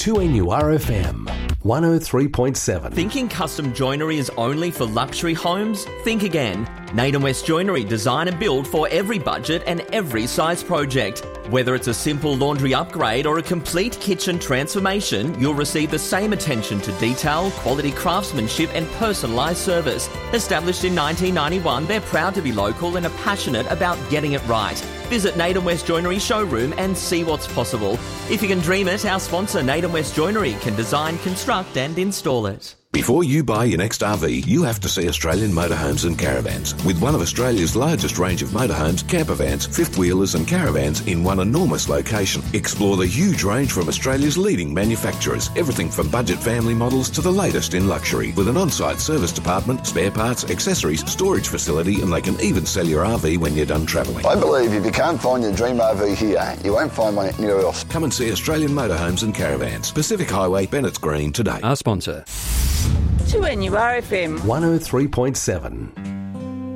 2NURFM 103.7. Thinking custom joinery is only for luxury homes? Think again. Naden West Joinery design and build for every budget and every size project. Whether it's a simple laundry upgrade or a complete kitchen transformation, you'll receive the same attention to detail, quality craftsmanship and personalised service. Established in 1991, they're proud to be local and are passionate about getting it right. Visit Naden West Joinery showroom and see what's possible. If you can dream it, our sponsor Naden West Joinery can design, construct and install it. Before you buy your next RV, you have to see Australian Motorhomes and Caravans. With one of Australia's largest range of motorhomes, campervans, fifth-wheelers and caravans in one enormous location. Explore the huge range from Australia's leading manufacturers. Everything from budget family models to the latest in luxury. With an on-site service department, spare parts, accessories, storage facility, and they can even sell your RV when you're done travelling. I believe if you can't find your dream RV here, you won't find one anywhere else. Come and see Australian Motorhomes and Caravans. Pacific Highway, Bennett's Green today. Our sponsor. 2NURFM 103.7.